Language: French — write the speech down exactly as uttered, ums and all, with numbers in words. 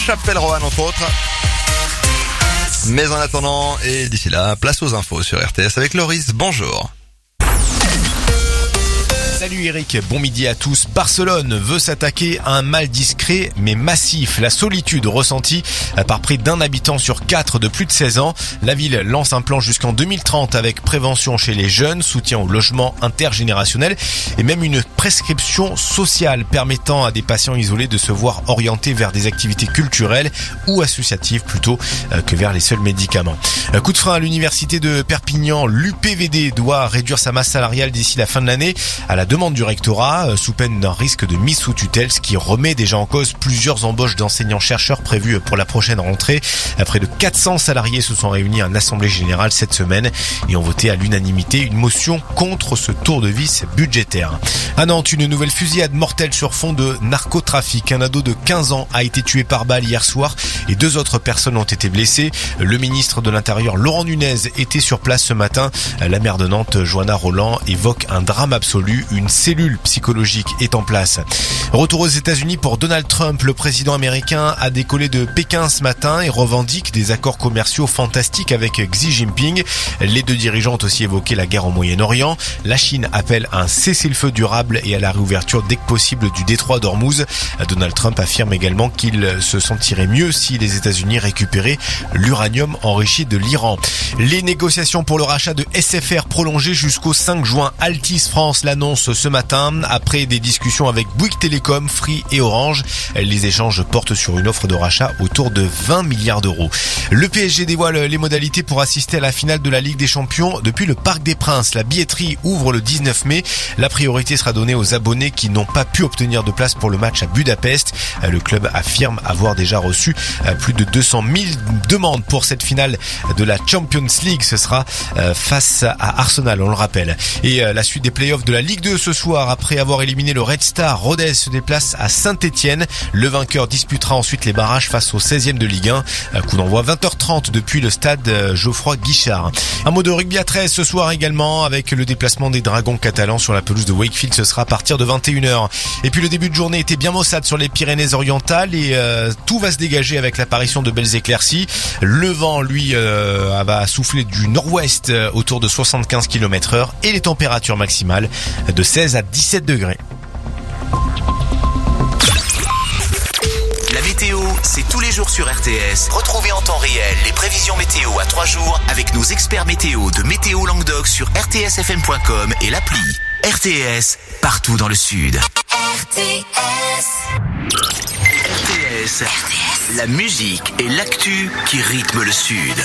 Chapelle-Roanne entre autres. Mais en attendant, et d'ici là, place aux infos sur R T S avec Loris. Bonjour. Salut Eric, bon midi à tous. Barcelone veut s'attaquer à un mal discret mais massif, la solitude ressentie par près d'un habitant sur quatre de plus de seize ans. La ville lance un plan jusqu'en deux mille trente avec prévention chez les jeunes, soutien au logement intergénérationnel et même une prescription sociale permettant à des patients isolés de se voir orientés vers des activités culturelles ou associatives plutôt que vers les seuls médicaments. Coup de frein à l'université de Perpignan, l'U P V D doit réduire sa masse salariale d'ici la fin de l'année à la demande du rectorat, sous peine d'un risque de mise sous tutelle, ce qui remet déjà en cause plusieurs embauches d'enseignants-chercheurs prévues pour la prochaine rentrée. Près de quatre cents salariés se sont réunis en assemblée générale cette semaine et ont voté à l'unanimité une motion contre ce tour de vis budgétaire. À Nantes, une nouvelle fusillade mortelle sur fond de narcotrafic. Un ado de quinze ans a été tué par balle hier soir et deux autres personnes ont été blessées. Le ministre de l'Intérieur, Laurent Nunez, était sur place ce matin. La maire de Nantes, Johanna Roland, évoque un drame absolu. Une cellule psychologique est en place. Retour aux États-Unis pour Donald Trump. Le président américain a décollé de Pékin ce matin et revendique des accords commerciaux fantastiques avec Xi Jinping. Les deux dirigeants ont aussi évoqué la guerre au Moyen-Orient. La Chine appelle à un cessez-le-feu durable et à la réouverture dès que possible du détroit d'Ormuz. Donald Trump affirme également qu'il se sentirait mieux si les États-Unis récupéraient l'uranium enrichi de l'Iran. Les négociations pour le rachat de S F R prolongées jusqu'au cinq juin. Altice France l'annonce ce matin après des discussions avec Bouygues Télécom, Free et Orange. Les échanges portent sur une offre de rachat autour de vingt milliards d'euros. Le P S G dévoile les modalités pour assister à la finale de la Ligue des Champions depuis le Parc des Princes. La billetterie ouvre le dix-neuf mai. La priorité sera donnée aux abonnés qui n'ont pas pu obtenir de place pour le match à Budapest. Le club affirme avoir déjà reçu plus de deux cent mille demandes pour cette finale de la Champions League. Ce sera face à Arsenal, on le rappelle. Et la suite des playoffs de la Ligue deux ce soir, après avoir éliminé le Red Star, Rodez se déplace à Saint-Étienne. Le vainqueur disputera ensuite les barrages face au seizième de Ligue un. Coup d'envoi vingt heures trente depuis le stade Geoffroy Guichard. Un mot de rugby à treize ce soir également avec le déplacement des Dragons catalans sur la pelouse de Wakefield. Ce sera à partir de vingt et une heures. Et puis le début de journée était bien maussade sur les Pyrénées-Orientales et euh, tout va se dégager avec l'apparition de belles éclaircies. Le vent, lui, euh, va souffler du nord-ouest euh, autour de soixante-quinze kilomètres heure et les températures maximales de seize à dix-sept degrés. La météo, c'est tous les jours sur R T S. Retrouvez en temps réel les prévisions météo à trois jours avec nos experts météo de Météo Languedoc sur r t s f m point com et l'appli. R T S, partout dans le sud. R T S. R T S. R T S. La musique et l'actu qui rythment le sud.